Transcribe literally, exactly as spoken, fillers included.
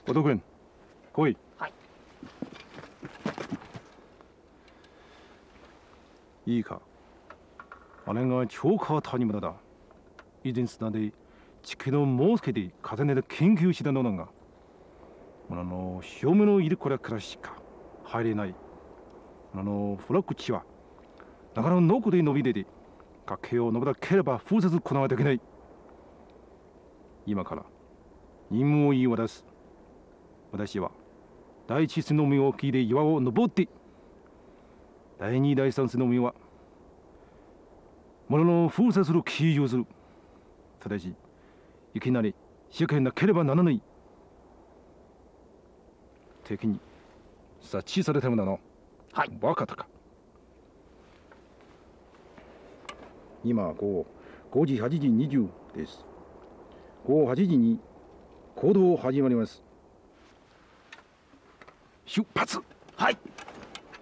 おとくん、来い。 はい。 いいか。姉が超過谷村だ。以前すなで地形のもうすけで重ねて研究したのだが、あの表面のいるこれからしか入れない。あのフラッグ地はなかなかのこで伸び出て、崖を登らければ封鎖することができない。今から任務を言い渡す。私は第一線の海を聞いて岩を登って、第二第三線の海は物の封鎖する記事をする。ただしいきなり仕掛けなければならない。敵に察知されたのだな。 はい。 分かったか。今午後ごじはちじにじゅうです。午後はちじに行動始まります。出発。 はい。